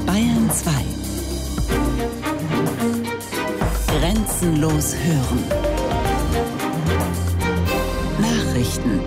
Bayern 2. Grenzenlos hören. Nachrichten.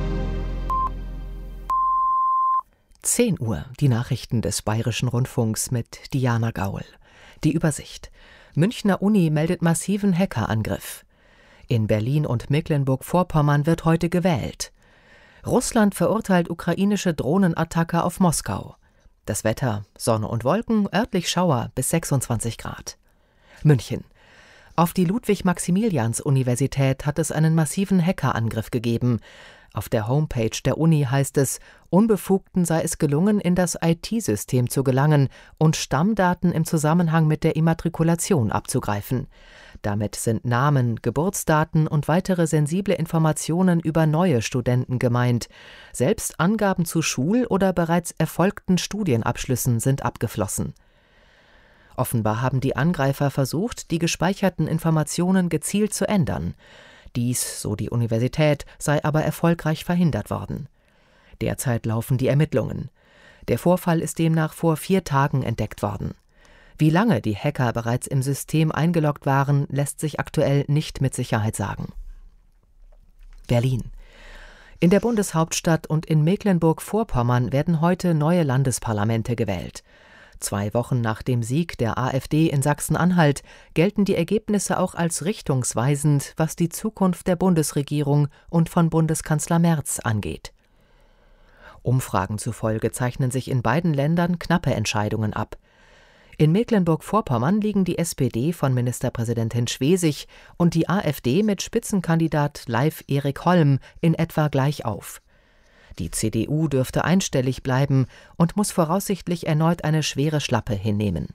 10 Uhr, die Nachrichten des Bayerischen Rundfunks mit Diana Gaul. Die Übersicht. Münchner Uni meldet massiven Hackerangriff. In Berlin und Mecklenburg-Vorpommern wird heute gewählt. Russland verurteilt ukrainische Drohnenattacke auf Moskau. Das Wetter: Sonne und Wolken, örtlich Schauer bis 26 Grad. München. Auf die Ludwig-Maximilians-Universität hat es einen massiven Hackerangriff gegeben. Auf der Homepage der Uni heißt es, Unbefugten sei es gelungen, in das IT-System zu gelangen und Stammdaten im Zusammenhang mit der Immatrikulation abzugreifen. Damit sind Namen, Geburtsdaten und weitere sensible Informationen über neue Studenten gemeint. Selbst Angaben zu Schul- oder bereits erfolgten Studienabschlüssen sind abgeflossen. Offenbar haben die Angreifer versucht, die gespeicherten Informationen gezielt zu ändern. Dies, so die Universität, sei aber erfolgreich verhindert worden. Derzeit laufen die Ermittlungen. Der Vorfall ist demnach vor 4 Tagen entdeckt worden. Wie lange die Hacker bereits im System eingeloggt waren, lässt sich aktuell nicht mit Sicherheit sagen. Berlin. In der Bundeshauptstadt und in Mecklenburg-Vorpommern werden heute neue Landesparlamente gewählt. 2 Wochen nach dem Sieg der AfD in Sachsen-Anhalt gelten die Ergebnisse auch als richtungsweisend, was die Zukunft der Bundesregierung und von Bundeskanzler Merz angeht. Umfragen zufolge zeichnen sich in beiden Ländern knappe Entscheidungen ab. In Mecklenburg-Vorpommern liegen die SPD von Ministerpräsidentin Schwesig und die AfD mit Spitzenkandidat Leif Erik Holm in etwa gleich auf. Die CDU dürfte einstellig bleiben und muss voraussichtlich erneut eine schwere Schlappe hinnehmen.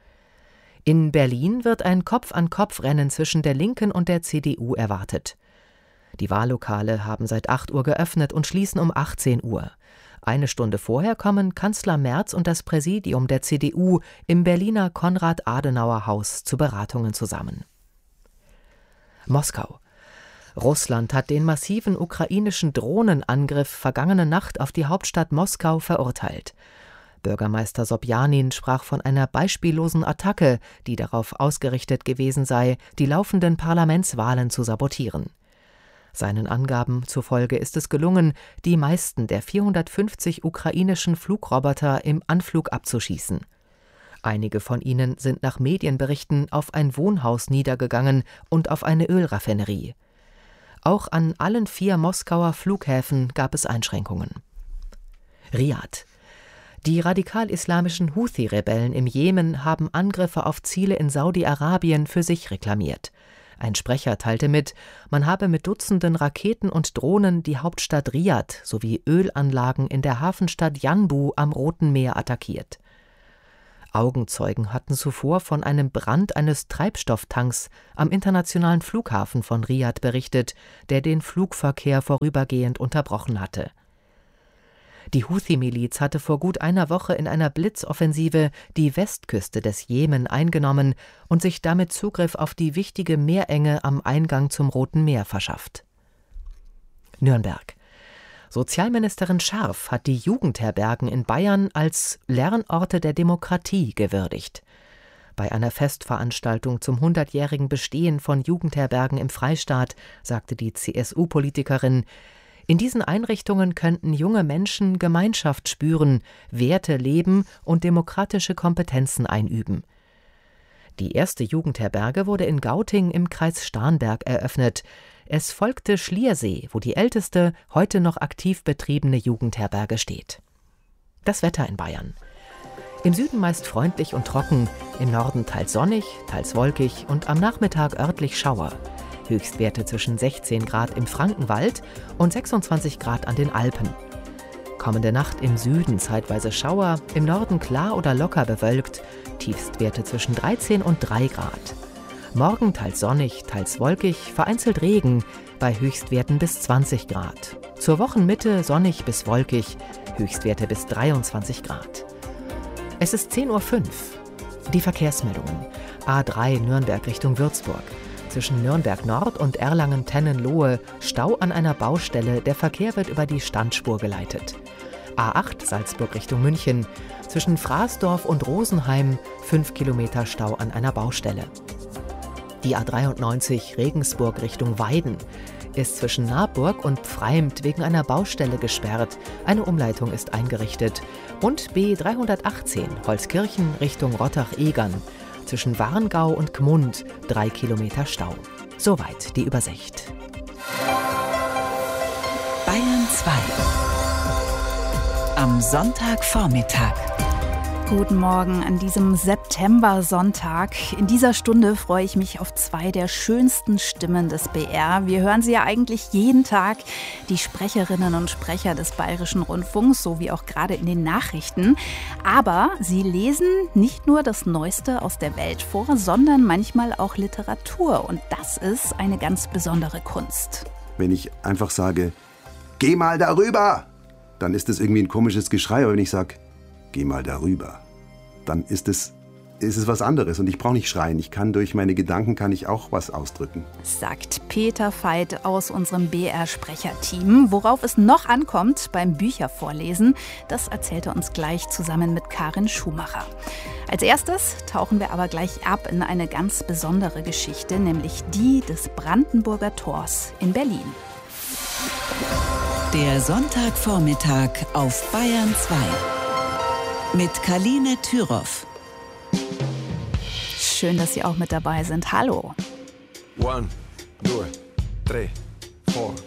In Berlin wird ein Kopf-an-Kopf-Rennen zwischen der Linken und der CDU erwartet. Die Wahllokale haben seit 8 Uhr geöffnet und schließen um 18 Uhr. Eine Stunde vorher kommen Kanzler Merz und das Präsidium der CDU im Berliner Konrad-Adenauer-Haus zu Beratungen zusammen. Moskau. Russland hat den massiven ukrainischen Drohnenangriff vergangene Nacht auf die Hauptstadt Moskau verurteilt. Bürgermeister Sobjanin sprach von einer beispiellosen Attacke, die darauf ausgerichtet gewesen sei, die laufenden Parlamentswahlen zu sabotieren. Seinen Angaben zufolge ist es gelungen, die meisten der 450 ukrainischen Flugroboter im Anflug abzuschießen. Einige von ihnen sind nach Medienberichten auf ein Wohnhaus niedergegangen und auf eine Ölraffinerie. Auch an allen 4 Moskauer Flughäfen gab es Einschränkungen. Riad. Die radikal-islamischen Houthi-Rebellen im Jemen haben Angriffe auf Ziele in Saudi-Arabien für sich reklamiert. Ein Sprecher teilte mit, man habe mit Dutzenden Raketen und Drohnen die Hauptstadt Riad sowie Ölanlagen in der Hafenstadt Yanbu am Roten Meer attackiert. Augenzeugen hatten zuvor von einem Brand eines Treibstofftanks am internationalen Flughafen von Riad berichtet, der den Flugverkehr vorübergehend unterbrochen hatte. Die Houthi-Miliz hatte vor gut einer Woche in einer Blitzoffensive die Westküste des Jemen eingenommen und sich damit Zugriff auf die wichtige Meerenge am Eingang zum Roten Meer verschafft. Nürnberg. Sozialministerin Scharf hat die Jugendherbergen in Bayern als Lernorte der Demokratie gewürdigt. Bei einer Festveranstaltung zum 100-jährigen Bestehen von Jugendherbergen im Freistaat sagte die CSU-Politikerin, in diesen Einrichtungen könnten junge Menschen Gemeinschaft spüren, Werte leben und demokratische Kompetenzen einüben. Die erste Jugendherberge wurde in Gauting im Kreis Starnberg eröffnet. Es folgte Schliersee, wo die älteste, heute noch aktiv betriebene Jugendherberge steht. Das Wetter in Bayern. Im Süden meist freundlich und trocken, im Norden teils sonnig, teils wolkig und am Nachmittag örtlich Schauer. Höchstwerte zwischen 16 Grad im Frankenwald und 26 Grad an den Alpen. Kommende Nacht im Süden zeitweise Schauer, im Norden klar oder locker bewölkt, Tiefstwerte zwischen 13 und 3 Grad. Morgen teils sonnig, teils wolkig, vereinzelt Regen, bei Höchstwerten bis 20 Grad. Zur Wochenmitte sonnig bis wolkig, Höchstwerte bis 23 Grad. Es ist 10:05 Uhr. Die Verkehrsmeldungen. A3 Nürnberg Richtung Würzburg. Zwischen Nürnberg Nord und Erlangen-Tennenlohe Stau an einer Baustelle, der Verkehr wird über die Standspur geleitet. A8 Salzburg Richtung München. Zwischen Fraßdorf und Rosenheim 5 Kilometer Stau an einer Baustelle. Die A93 Regensburg Richtung Weiden ist zwischen Naburg und Pfreimt wegen einer Baustelle gesperrt. Eine Umleitung ist eingerichtet. Und B318 Holzkirchen Richtung Rottach-Egern. Zwischen Warngau und Gmund 3 Kilometer Stau. Soweit die Übersicht. Bayern 2. Am Sonntagvormittag. Guten Morgen an diesem September-Sonntag. In dieser Stunde freue ich mich auf zwei der schönsten Stimmen des BR. Wir hören sie ja eigentlich jeden Tag, die Sprecherinnen und Sprecher des Bayerischen Rundfunks, so wie auch gerade in den Nachrichten. Aber sie lesen nicht nur das Neueste aus der Welt vor, sondern manchmal auch Literatur. Und das ist eine ganz besondere Kunst. Wenn ich einfach sage, geh mal darüber, dann ist das irgendwie ein komisches Geschrei. Aber wenn ich sage, geh mal darüber, dann ist es was anderes. Und ich brauche nicht schreien. Ich kann durch meine Gedanken auch was ausdrücken. Sagt Peter Veit aus unserem BR-Sprecherteam. Worauf es noch ankommt beim Büchervorlesen, das erzählt er uns gleich zusammen mit Karin Schumacher. Als erstes tauchen wir aber gleich ab in eine ganz besondere Geschichte, nämlich die des Brandenburger Tors in Berlin. Der Sonntagvormittag auf Bayern 2. Mit Kaline Thüroff. Schön, dass Sie auch mit dabei sind. Hallo. 1, 2, 3, 4.